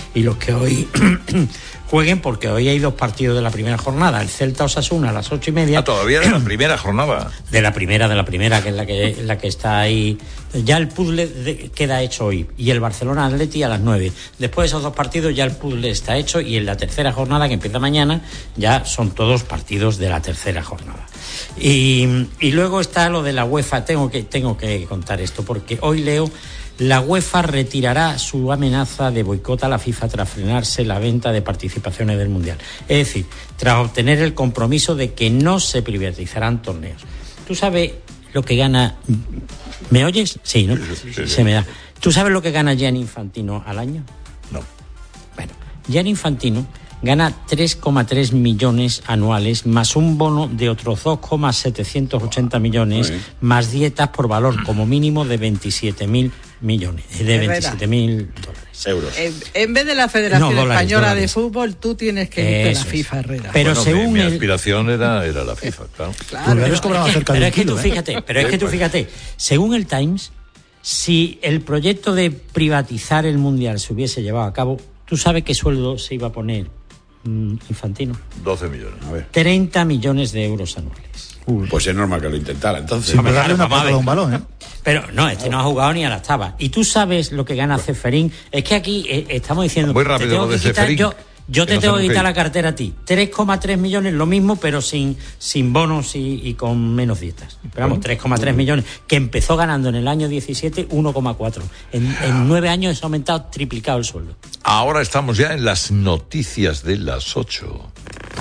y los que hoy jueguen, porque hoy hay 2 partidos de la primera jornada, el Celta-Osasuna a las 8:30. Todavía de la primera jornada. De la primera, que es la que está ahí. Ya el puzzle queda hecho hoy, y el Barcelona-Atleti a las 9. Después de esos 2 partidos ya el puzzle está hecho, y en la tercera jornada, que empieza mañana, ya son todos partidos de la tercera jornada. Y luego está lo de la UEFA. Tengo que contar esto, porque hoy leo: la UEFA retirará su amenaza de boicot a la FIFA tras frenarse la venta de participaciones del Mundial. Es decir, tras obtener el compromiso de que no se privatizarán torneos. ¿Tú sabes lo que gana? ¿Me oyes? Sí, ¿no? Sí. Se me da. ¿Tú sabes lo que gana Gianni Infantino al año? No. Bueno, Gianni Infantino gana 3,3 millones anuales, más un bono de otros 2,780 millones, más dietas por valor como mínimo de 27.000 millones, de 27.000 dólares. Euros. En vez de la Federación Española de Fútbol, tú tienes que irte a la FIFA, Herrera. Pero según mi aspiración era la FIFA, claro. Pero es que tú fíjate, según el Times, si el proyecto de privatizar el Mundial se hubiese llevado a cabo, ¿tú sabes qué sueldo se iba a poner Infantino? 12 millones. A ver. 30 millones de euros anuales. Pues es normal que lo intentara, entonces. Sin darle una patada a un balón, ¿eh? Pero no, no ha jugado ni a la octava. Y tú sabes lo que gana Ceferín. Es que aquí estamos diciendo... Muy rápido lo de Ceferín. Yo te tengo que quitar la cartera a ti. 3,3 millones, lo mismo, pero sin bonos y con menos dietas. Pero vamos, 3,3 millones, que empezó ganando en el año 17 1,4. En 9 años se ha aumentado, triplicado el sueldo. Ahora estamos ya en las noticias de las 8.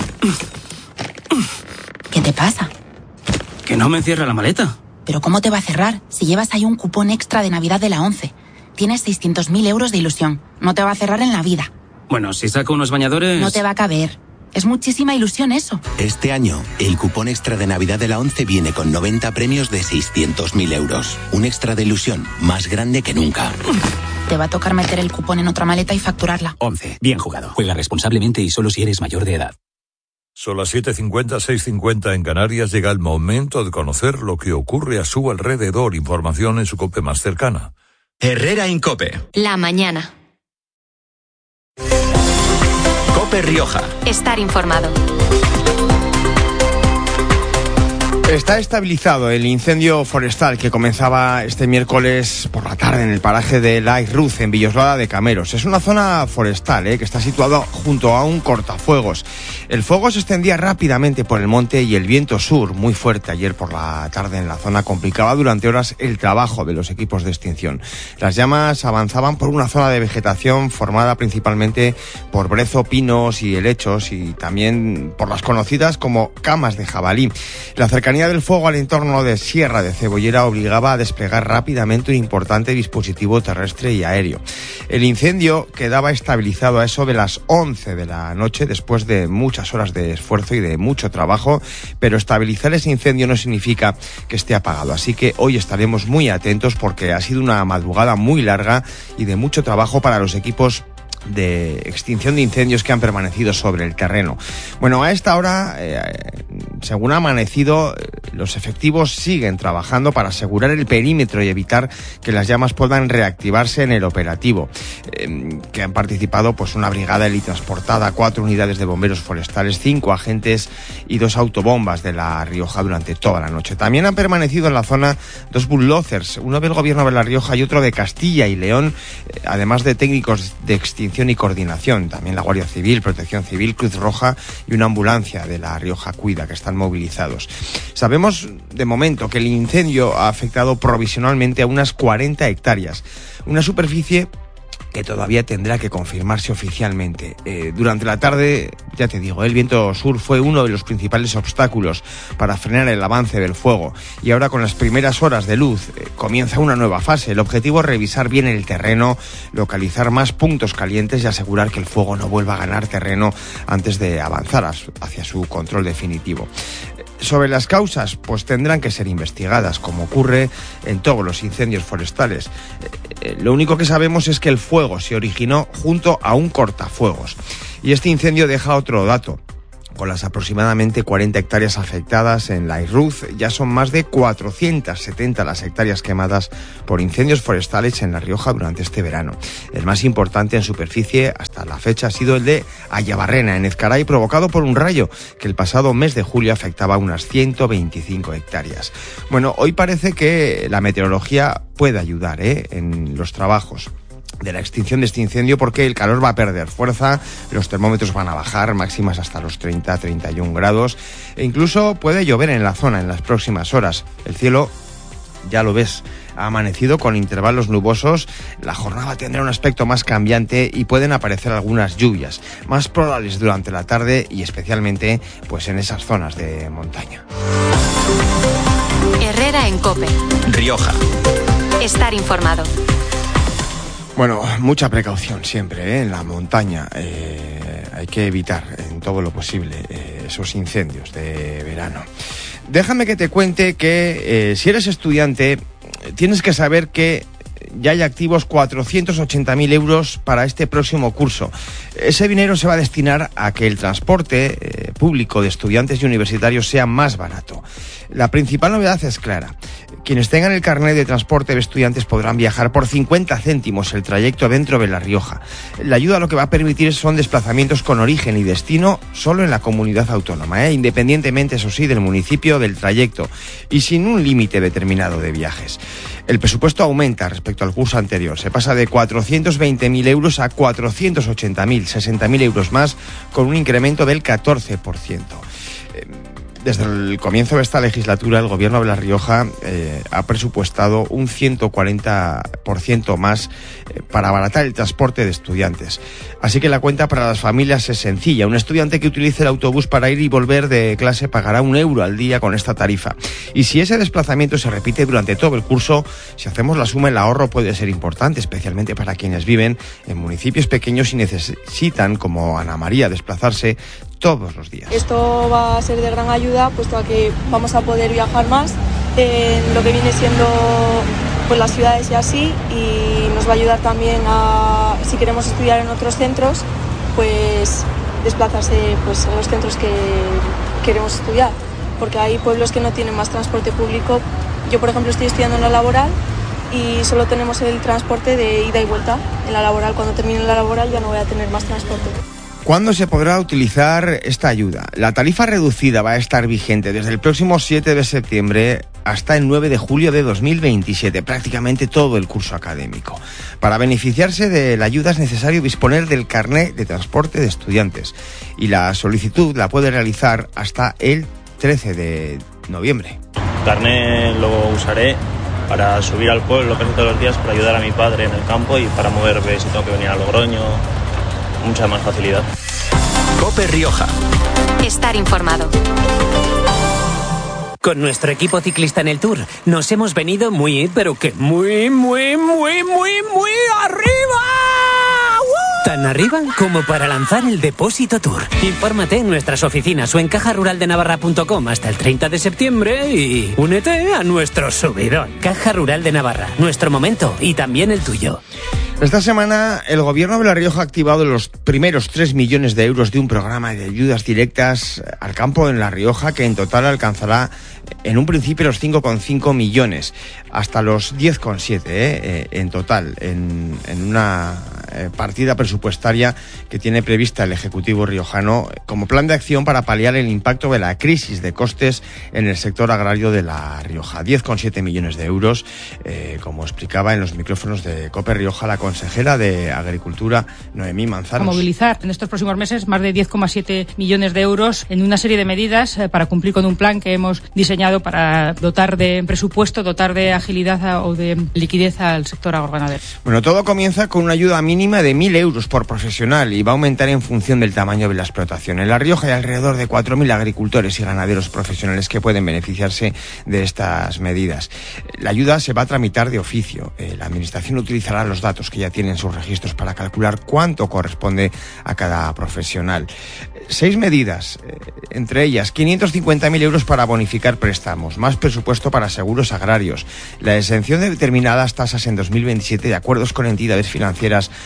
¿Qué te pasa? Que no me cierra la maleta. ¿Pero cómo te va a cerrar si llevas ahí un cupón extra de Navidad de la 11? Tienes 600.000 euros de ilusión. No te va a cerrar en la vida. Bueno, si saco unos bañadores... No te va a caber. Es muchísima ilusión eso. Este año, el cupón extra de Navidad de la 11 viene con 90 premios de 600.000 euros. Un extra de ilusión más grande que nunca. Te va a tocar meter el cupón en otra maleta y facturarla. 11. Bien jugado. Juega responsablemente y solo si eres mayor de edad. Son las 7:50, 6:50 en Canarias. Llega el momento de conocer lo que ocurre a su alrededor. Información en su COPE más cercana. Herrera Incope. La mañana. COPE Rioja. Estar informado. Está estabilizado el incendio forestal que comenzaba este miércoles por la tarde en el paraje de La Irruz, en Villoslada de Cameros. Es una zona forestal que está situada junto a un cortafuegos. El fuego se extendía rápidamente por el monte y el viento sur, muy fuerte ayer por la tarde en la zona, complicaba durante horas el trabajo de los equipos de extinción. Las llamas avanzaban por una zona de vegetación formada principalmente por brezo, pinos y helechos, y también por las conocidas como camas de jabalí. La cercanía del fuego al entorno de Sierra de Cebollera obligaba a desplegar rápidamente un importante dispositivo terrestre y aéreo. El incendio quedaba estabilizado a eso de las 11 de la noche después de muchas horas de esfuerzo y de mucho trabajo, pero estabilizar ese incendio no significa que esté apagado. Así que hoy estaremos muy atentos porque ha sido una madrugada muy larga y de mucho trabajo para los equipos de extinción de incendios que han permanecido sobre el terreno. Bueno, a esta hora, según ha amanecido, los efectivos siguen trabajando para asegurar el perímetro y evitar que las llamas puedan reactivarse en el operativo, que han participado pues una brigada helitransportada, 4 unidades de bomberos forestales, 5 agentes y 2 autobombas de La Rioja durante toda la noche. También han permanecido en la zona 2 bulldozers, uno del gobierno de La Rioja y otro de Castilla y León, además de técnicos de extinción y coordinación, también la Guardia Civil, Protección Civil, Cruz Roja y una ambulancia de La Rioja Cuida, que están movilizados. Sabemos de momento que el incendio ha afectado provisionalmente a unas 40 hectáreas, una superficie que todavía tendrá que confirmarse oficialmente. Durante la tarde, ya te digo, el viento sur fue uno de los principales obstáculos para frenar el avance del fuego, y ahora con las primeras horas de luz comienza una nueva fase. El objetivo es revisar bien el terreno, localizar más puntos calientes y asegurar que el fuego no vuelva a ganar terreno antes de avanzar hacia su control definitivo. Sobre las causas, pues tendrán que ser investigadas, como ocurre en todos los incendios forestales. Lo único que sabemos es que el fuego se originó junto a un cortafuegos. Y este incendio deja otro dato. Con las aproximadamente 40 hectáreas afectadas en la Irruz, ya son más de 470 las hectáreas quemadas por incendios forestales en La Rioja durante este verano. El más importante en superficie hasta la fecha ha sido el de Ayabarrena, en Ezcaray, provocado por un rayo que el pasado mes de julio afectaba unas 125 hectáreas. Bueno, hoy parece que la meteorología puede ayudar en los trabajos de la extinción de este incendio, porque el calor va a perder fuerza, los termómetros van a bajar, máximas hasta los 30-31 grados, e incluso puede llover en la zona en las próximas horas. El cielo, ya lo ves, ha amanecido con intervalos nubosos, la jornada tendrá un aspecto más cambiante y pueden aparecer algunas lluvias, más probables durante la tarde y especialmente pues en esas zonas de montaña. Herrera en COPE. Rioja. Estar informado. Bueno, mucha precaución siempre, en la montaña. Hay que evitar en todo lo posible esos incendios de verano. Déjame que te cuente que si eres estudiante, tienes que saber que ya hay activos 480.000 euros para este próximo curso. Ese dinero se va a destinar a que el transporte público de estudiantes y universitarios sea más barato. La principal novedad es clara. Quienes tengan el carnet de transporte de estudiantes podrán viajar por 50 céntimos el trayecto dentro de La Rioja. La ayuda lo que va a permitir son desplazamientos con origen y destino solo en la comunidad autónoma, independientemente, eso sí, del municipio del trayecto y sin un límite determinado de viajes. El presupuesto aumenta respecto al curso anterior. Se pasa de 420.000 euros a 480.000, 60.000 euros más, con un incremento del 14%. Desde el comienzo de esta legislatura, el Gobierno de La Rioja ha presupuestado un 140% más para abaratar el transporte de estudiantes. Así que la cuenta para las familias es sencilla. Un estudiante que utilice el autobús para ir y volver de clase pagará €1 al día con esta tarifa. Y si ese desplazamiento se repite durante todo el curso, si hacemos la suma, el ahorro puede ser importante, especialmente para quienes viven en municipios pequeños y necesitan, como Ana María, desplazarse todos los días. Esto va a ser de gran ayuda, puesto a que vamos a poder viajar más en lo que viene siendo pues las ciudades y así, y nos va a ayudar también a, si queremos estudiar en otros centros, pues desplazarse pues en los centros que queremos estudiar, porque hay pueblos que no tienen más transporte público. Yo, por ejemplo, estoy estudiando en la Laboral y solo tenemos el transporte de ida y vuelta. En la Laboral, cuando termine la Laboral, ya no voy a tener más transporte. ¿Cuándo se podrá utilizar esta ayuda? La tarifa reducida va a estar vigente desde el próximo 7 de septiembre hasta el 9 de julio de 2027, prácticamente todo el curso académico. Para beneficiarse de la ayuda es necesario disponer del carnet de transporte de estudiantes y la solicitud la puede realizar hasta el 13 de noviembre. El carnet lo usaré para subir al pueblo casi todos los días, para ayudar a mi padre en el campo y para moverme si tengo que venir a Logroño. Mucha más facilidad. COPE Rioja. Estar informado. Con nuestro equipo ciclista en el Tour nos hemos venido muy, pero que muy arriba. Tan arriba como para lanzar el Depósito Tour. Infórmate en nuestras oficinas o en cajaruraldenavarra.com hasta el 30 de septiembre y únete a nuestro subidón. Caja Rural de Navarra, nuestro momento y también el tuyo. Esta semana el Gobierno de La Rioja ha activado los primeros 3 millones de euros de un programa de ayudas directas al campo en La Rioja, que en total alcanzará en un principio los 5,5 millones, hasta los 10,7 en total, en una partida presupuestaria que tiene prevista el Ejecutivo riojano como plan de acción para paliar el impacto de la crisis de costes en el sector agrario de La Rioja. 10,7 millones de euros, como explicaba en los micrófonos de COPE Rioja la consejera de Agricultura, Noemí Manzanos. A movilizar en estos próximos meses más de 10,7 millones de euros en una serie de medidas para cumplir con un plan que hemos diseñado para dotar de presupuesto, dotar de agilidad o de liquidez al sector agroganadero. Bueno, todo comienza con una ayuda mínima de 1.000 euros por profesional y va a aumentar en función del tamaño de la explotación. En La Rioja hay alrededor de 4.000 agricultores y ganaderos profesionales que pueden beneficiarse de estas medidas. La ayuda se va a tramitar de oficio. La Administración utilizará los datos que ya tienen sus registros para calcular cuánto corresponde a cada profesional. 6 medidas, entre ellas 550.000 euros para bonificar préstamos, más presupuesto para seguros agrarios, la exención de determinadas tasas en 2027 de acuerdos con entidades financieras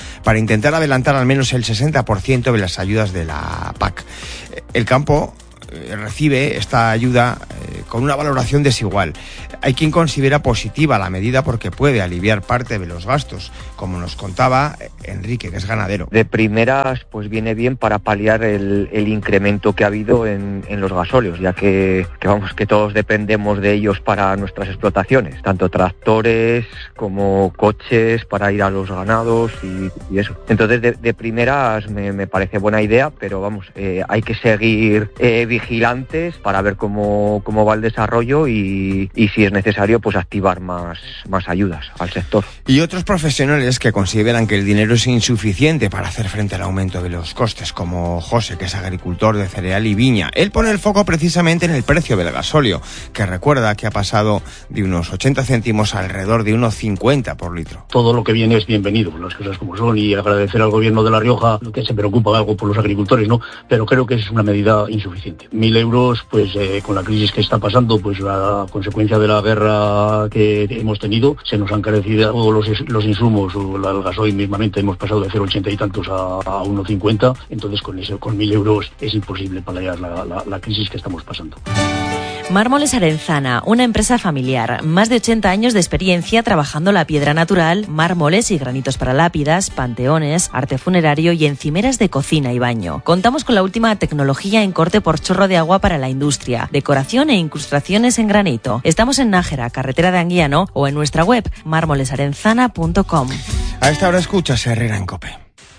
para intentar adelantar al menos el 60% de las ayudas de la PAC. El campo recibe esta ayuda con una valoración desigual. Hay quien considera positiva la medida porque puede aliviar parte de los gastos, como nos contaba Enrique, que es ganadero. De primeras, pues viene bien para paliar el incremento que ha habido en los gasóleos, ya que todos dependemos de ellos para nuestras explotaciones, tanto tractores como coches para ir a los ganados y eso. Entonces, de primeras me parece buena idea, pero hay que seguir vigilantes para ver cómo va el desarrollo y si es necesario, pues activar más ayudas al sector. Y otros profesionales que consideran que el dinero es insuficiente para hacer frente al aumento de los costes, como José, que es agricultor de cereal y viña. Él pone el foco precisamente en el precio del gasóleo, que recuerda que ha pasado de unos 80 céntimos a alrededor de unos 50 por litro. Todo lo que viene es bienvenido, las cosas como son, y agradecer al gobierno de La Rioja que se preocupa algo por los agricultores, ¿no? Pero creo que es una medida insuficiente. 1.000 euros, pues con la crisis que está pasando, pues a consecuencia de la guerra que hemos tenido, se nos han encarecido los insumos, o el gasoil mismamente, hemos pasado de 0,80 y tantos a 1,50, entonces con 1.000 euros es imposible paliar la crisis que estamos pasando. Mármoles Arenzana, una empresa familiar, más de 80 años de experiencia trabajando la piedra natural, mármoles y granitos para lápidas, panteones, arte funerario y encimeras de cocina y baño. Contamos con la última tecnología en corte por chorro de agua para la industria, decoración e incrustaciones en granito. Estamos en Nájera, carretera de Anguiano, o en nuestra web mármolesarenzana.com. A esta hora escuchas Herrera en COPE.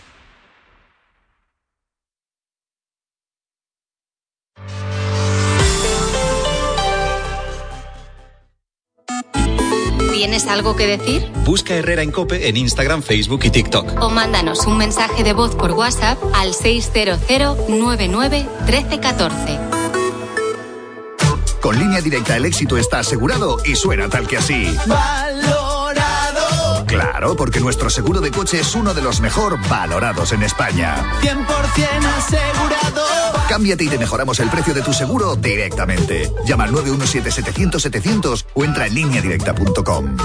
¿Tienes algo que decir? Busca Herrera en COPE en Instagram, Facebook y TikTok. O mándanos un mensaje de voz por WhatsApp al 600 99 13 14. Con Línea Directa el éxito está asegurado y suena tal que así. ¡Valorado! Claro, porque nuestro seguro de coche es uno de los mejor valorados en España. 100% asegurado. Cámbiate y te mejoramos el precio de tu seguro directamente. Llama al 917-700-700 o entra en lineadirecta.com.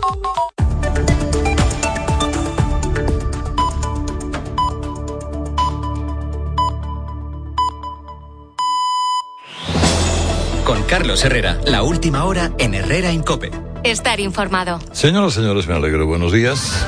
Con Carlos Herrera, la última hora en Herrera en COPE. Estar informado. Señoras, señores, me alegro. Buenos días.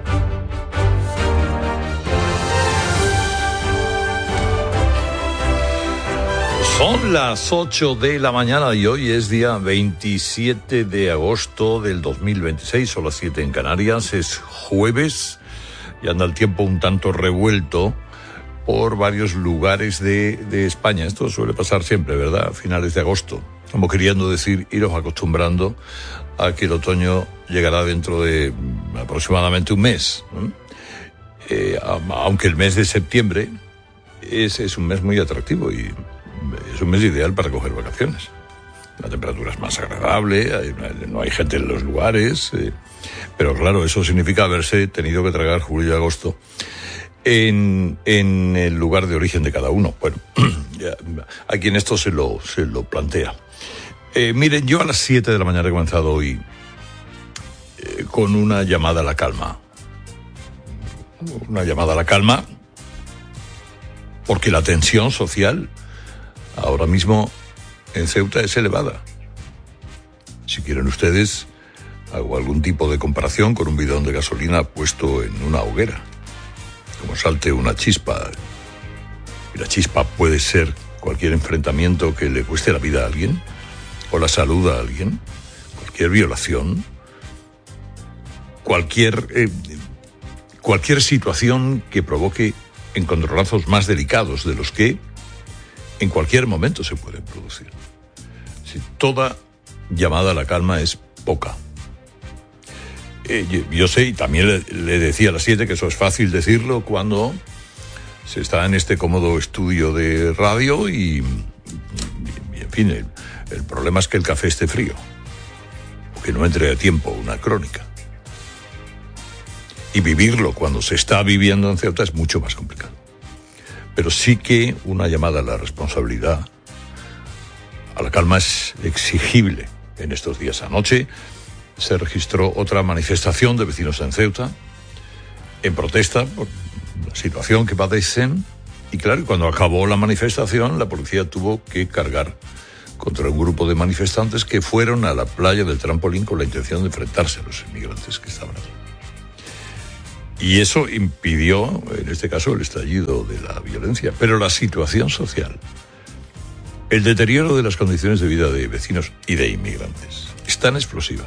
Son las 8 de la mañana y hoy es día 27 de agosto del 2026, son las 7 en Canarias, es jueves y anda el tiempo un tanto revuelto por varios lugares de España. Esto suele pasar siempre, ¿verdad? A finales de agosto. Como queriendo decir, iros acostumbrando a que el otoño llegará dentro de aproximadamente un mes. Aunque el mes de septiembre es un mes muy atractivo y es un mes ideal para coger vacaciones. La temperatura es más agradable, no hay gente en los lugares, pero claro, eso significa haberse tenido que tragar julio y agosto en el lugar de origen de cada uno. Bueno, a quien esto se lo plantea. Miren, yo a las 7 de la mañana he comenzado hoy con una llamada a la calma. Una llamada a la calma porque la tensión social ahora mismo en Ceuta es elevada. Si quieren ustedes, hago algún tipo de comparación con un bidón de gasolina puesto en una hoguera. Como salte una chispa, y la chispa puede ser cualquier enfrentamiento que le cueste la vida a alguien, o la salud a alguien, cualquier violación, cualquier situación que provoque encontronazos más delicados de los que en cualquier momento se pueden producir. Si toda llamada a la calma es poca. Yo sé, y también le decía a las 7 que eso es fácil decirlo cuando se está en este cómodo estudio de radio y en fin, el problema es que el café esté frío, o que no entre a tiempo una crónica. Y vivirlo cuando se está viviendo en Ceuta es mucho más complicado. Pero sí que una llamada a la responsabilidad, a la calma, es exigible en estos días. Anoche se registró otra manifestación de vecinos en Ceuta en protesta por la situación que padecen. Y claro, cuando acabó la manifestación, la policía tuvo que cargar contra un grupo de manifestantes que fueron a la playa del Trampolín con la intención de enfrentarse a los inmigrantes que estaban allí. Y eso impidió, en este caso, el estallido de la violencia. Pero la situación social, el deterioro de las condiciones de vida de vecinos y de inmigrantes, es tan explosiva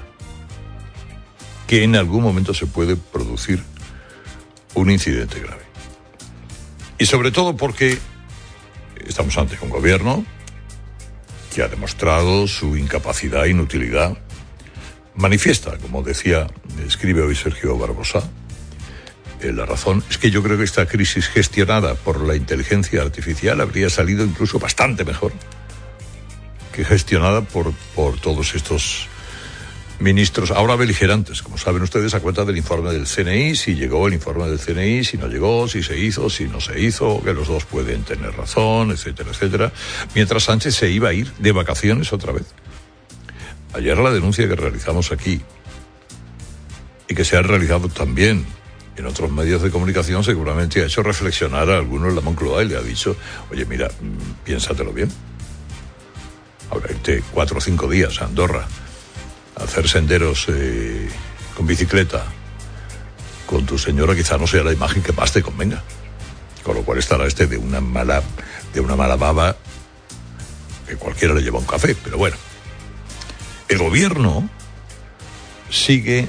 que en algún momento se puede producir un incidente grave. Y sobre todo porque estamos ante un gobierno que ha demostrado su incapacidad e inutilidad manifiesta, como escribe hoy Sergio Barbosa. La razón es que yo creo que esta crisis gestionada por la inteligencia artificial habría salido incluso bastante mejor que gestionada por todos estos ministros ahora beligerantes, como saben ustedes, a cuenta del informe del CNI, si llegó el informe del CNI, si no llegó, si se hizo, si no se hizo, que los dos pueden tener razón, etcétera, etcétera, mientras Sánchez se iba a ir de vacaciones otra vez. Ayer la denuncia que realizamos aquí y que se ha realizado también en otros medios de comunicación seguramente ha hecho reflexionar a algunos en la Moncloa y le ha dicho, oye, mira, piénsatelo bien. Ahora irte 4 o 5 días a Andorra a hacer senderos con bicicleta con tu señora quizá no sea la imagen que más te convenga. Con lo cual estará de una mala baba que cualquiera le lleva un café, pero bueno. El gobierno sigue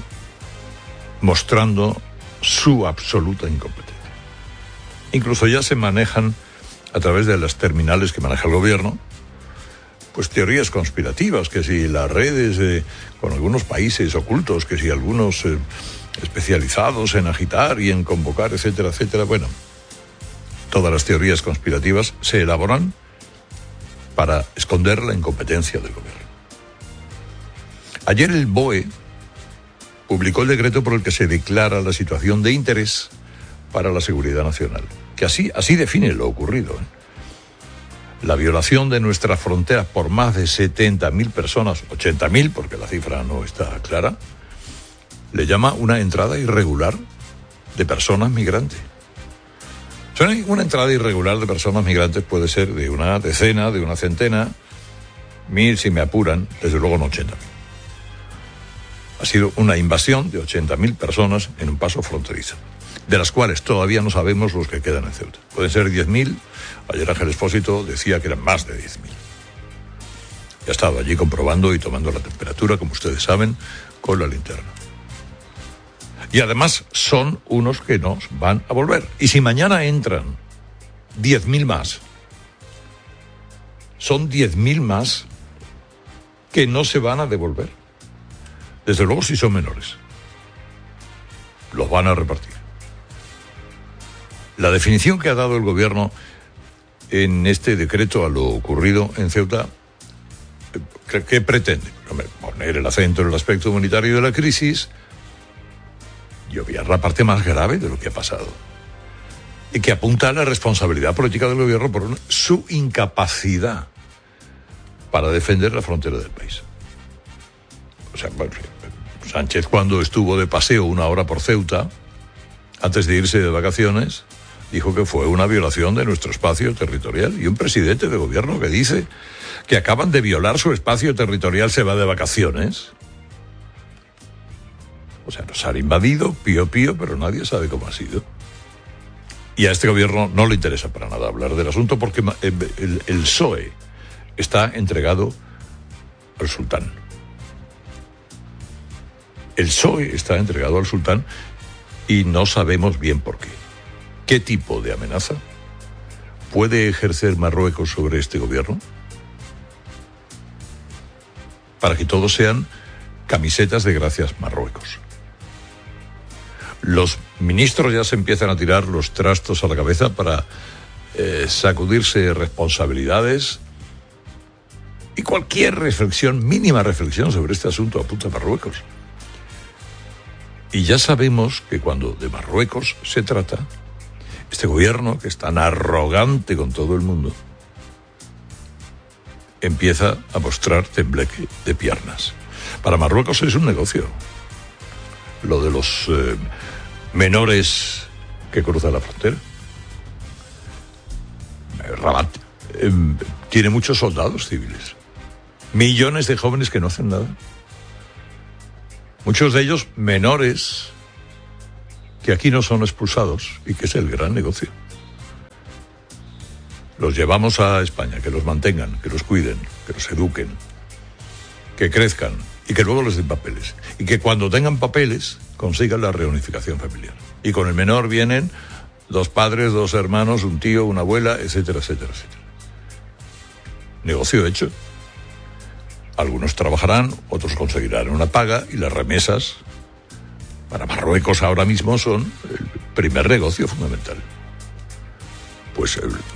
mostrando su absoluta incompetencia. Incluso ya se manejan, a través de las terminales que maneja el gobierno, pues teorías conspirativas, que si las redes con algunos países ocultos, que si algunos especializados en agitar y en convocar, etcétera, etcétera. Bueno, todas las teorías conspirativas se elaboran para esconder la incompetencia del gobierno. Ayer el BOE publicó el decreto por el que se declara la situación de interés para la seguridad nacional, que así define lo ocurrido. La violación de nuestras fronteras por más de 70.000 personas, 80.000, porque la cifra no está clara, le llama una entrada irregular de personas migrantes. Una entrada irregular de personas migrantes puede ser de una decena, de una centena, 1.000 si me apuran, desde luego no 80.000. Ha sido una invasión de 80.000 personas en un paso fronterizo, de las cuales todavía no sabemos los que quedan en Ceuta. Pueden ser 10.000, ayer Ángel Expósito decía que eran más de 10.000. Ya he estado allí comprobando y tomando la temperatura, como ustedes saben, con la linterna. Y además son unos que nos van a volver. Y si mañana entran 10.000 más, son 10.000 más que no se van a devolver. Desde luego si son menores. Los van a repartir. La definición que ha dado el gobierno en este decreto a lo ocurrido en Ceuta, ¿qué pretende? Poner el acento en el aspecto humanitario de la crisis y obviar la parte más grave de lo que ha pasado. Y que apunta a la responsabilidad política del gobierno por su incapacidad para defender la frontera del país. O sea, bueno, Sánchez, cuando estuvo de paseo 1 hora por Ceuta, antes de irse de vacaciones, dijo que fue una violación de nuestro espacio territorial. Y un presidente de gobierno que dice que acaban de violar su espacio territorial se va de vacaciones. O sea, nos han invadido, pío, pero nadie sabe cómo ha sido. Y a este gobierno no le interesa para nada hablar del asunto porque el PSOE está entregado al sultán. El PSOE está entregado al sultán y no sabemos bien por qué. ¿Qué tipo de amenaza puede ejercer Marruecos sobre este gobierno? Para que todos sean camisetas de gracias Marruecos. Los ministros ya se empiezan a tirar los trastos a la cabeza para sacudirse responsabilidades y cualquier reflexión, mínima reflexión sobre este asunto apunta a Marruecos. Y ya sabemos que cuando de Marruecos se trata, este gobierno, que es tan arrogante con todo el mundo, empieza a mostrar tembleque de piernas. Para Marruecos es un negocio. Lo de los menores que cruzan la frontera. Rabat tiene muchos soldados civiles, millones de jóvenes que no hacen nada, muchos de ellos menores que aquí no son expulsados y que es el gran negocio. Los llevamos a España, que los mantengan, que los cuiden, que los eduquen, que crezcan y que luego les den papeles. Y que cuando tengan papeles consigan la reunificación familiar. Y con el menor vienen 2 padres, 2 hermanos, un tío, una abuela, etcétera, etcétera, etcétera. Negocio hecho. Algunos trabajarán, otros conseguirán una paga y las remesas para Marruecos ahora mismo son el primer negocio fundamental. Pues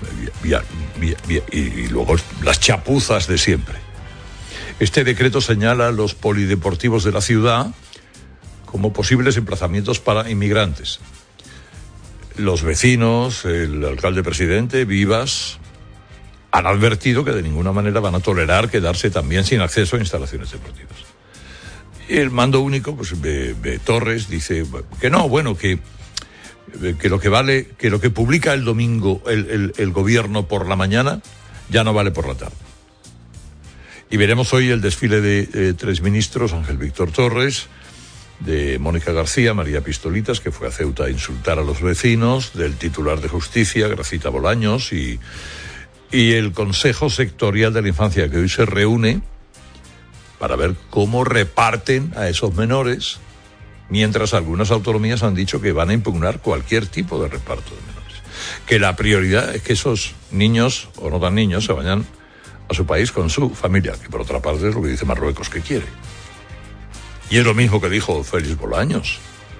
y luego las chapuzas de siempre. Este decreto señala los polideportivos de la ciudad como posibles emplazamientos para inmigrantes. Los vecinos, el alcalde presidente, Vivas, han advertido que de ninguna manera van a tolerar quedarse también sin acceso a instalaciones deportivas. Y el mando único, pues de Torres, dice que no, bueno, que lo que vale, que lo que publica el domingo el gobierno por la mañana ya no vale por la tarde. Y veremos hoy el desfile de 3 ministros, Ángel Víctor Torres, de Mónica García, María Pistolitas, que fue a Ceuta a insultar a los vecinos, del titular de Justicia, Gracita Bolaños, y el Consejo Sectorial de la Infancia, que hoy se reúne para ver cómo reparten a esos menores, mientras algunas autonomías han dicho que van a impugnar cualquier tipo de reparto de menores. Que la prioridad es que esos niños, o no tan niños, se vayan a su país con su familia, que por otra parte es lo que dice Marruecos que quiere. Y es lo mismo que dijo Félix Bolaños.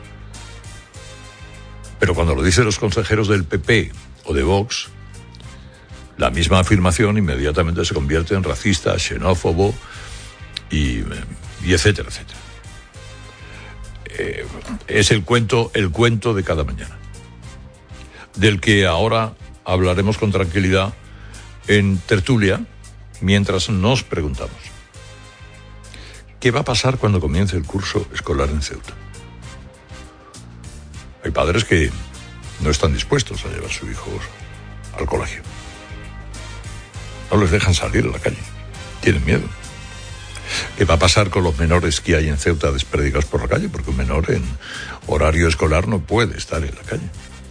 Pero cuando lo dicen los consejeros del PP o de Vox, la misma afirmación inmediatamente se convierte en racista, xenófobo y etcétera, etcétera. Es el cuento de cada mañana, del que ahora hablaremos con tranquilidad en tertulia, mientras nos preguntamos: ¿qué va a pasar cuando comience el curso escolar en Ceuta? Hay padres que no están dispuestos a llevar a sus hijos al colegio. No les dejan salir a la calle. Tienen miedo. ¿Qué va a pasar con los menores que hay en Ceuta desperdigados por la calle? Porque un menor en horario escolar no puede estar en la calle.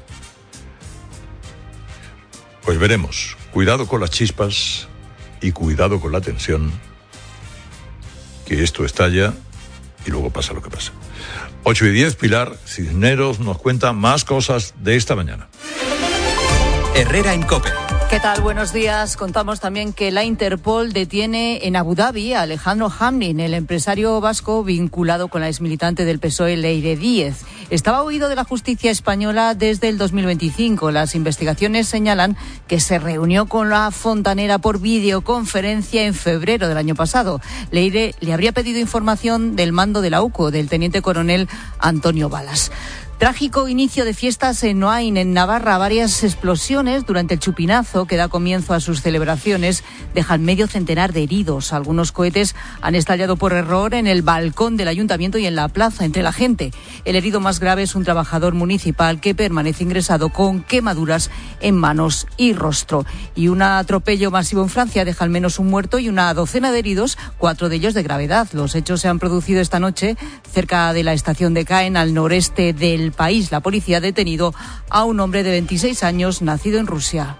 Pues veremos. Cuidado con las chispas y cuidado con la tensión, que esto estalla y luego pasa lo que pasa. 8:10, Pilar Cisneros nos cuenta más cosas de esta mañana. Herrera en COPE. ¿Qué tal? Buenos días. Contamos también que la Interpol detiene en Abu Dhabi a Alejandro Hamlin, el empresario vasco vinculado con la exmilitante del PSOE, Leire Díez. Estaba huido de la justicia española desde el 2025. Las investigaciones señalan que se reunió con la fontanera por videoconferencia en febrero del año pasado. Leire le habría pedido información del mando de la UCO, del teniente coronel Antonio Balas. Trágico inicio de fiestas en Oain, en Navarra. Varias explosiones durante el chupinazo que da comienzo a sus celebraciones dejan medio centenar de heridos. Algunos cohetes han estallado por error en el balcón del ayuntamiento y en la plaza, entre la gente. El herido más grave es un trabajador municipal que permanece ingresado con quemaduras en manos y rostro. Y un atropello masivo en Francia deja al menos un muerto y una docena de heridos, 4 de ellos de gravedad. Los hechos se han producido esta noche cerca de la estación de Caen, al noreste del país. La policía ha detenido a un hombre de 26 años, nacido en Rusia.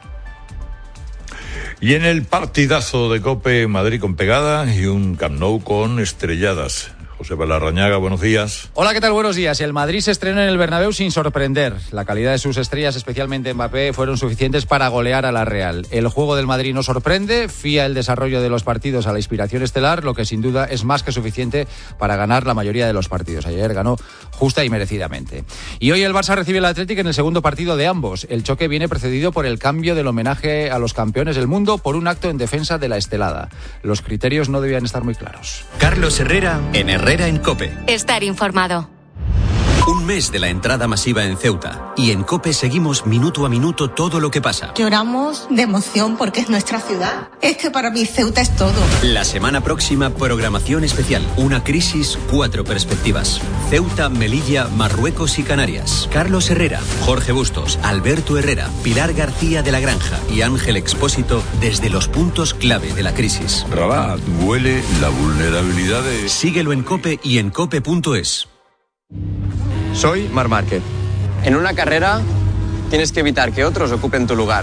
Y en el partidazo de COPE, Madrid con pegada y un Camp Nou con estrelladas. José Larrañaga, buenos días. Hola, ¿qué tal? Buenos días. El Madrid se estrenó en el Bernabéu sin sorprender. La calidad de sus estrellas, especialmente Mbappé, fueron suficientes para golear a la Real. El juego del Madrid no sorprende, fía el desarrollo de los partidos a la inspiración estelar, lo que sin duda es más que suficiente para ganar la mayoría de los partidos. Ayer ganó justa y merecidamente. Y hoy el Barça recibe al Athletic en el segundo partido de ambos. El choque viene precedido por el cambio del homenaje a los campeones del mundo por un acto en defensa de la estelada. Los criterios no debían estar muy claros. Carlos Herrera en Herrera en COPE. Estar informado. Un mes de la entrada masiva en Ceuta. Y en COPE seguimos minuto a minuto todo lo que pasa. Lloramos de emoción porque es nuestra ciudad. Es que para mí Ceuta es todo. La semana próxima, programación especial. Una crisis, 4 perspectivas. Ceuta, Melilla, Marruecos y Canarias. Carlos Herrera, Jorge Bustos, Alberto Herrera, Pilar García de la Granja y Ángel Expósito desde los puntos clave de la crisis. Rabat, huele la vulnerabilidad de... Síguelo en COPE y en cope.es. Soy Marc Márquez. En una carrera tienes que evitar que otros ocupen tu lugar.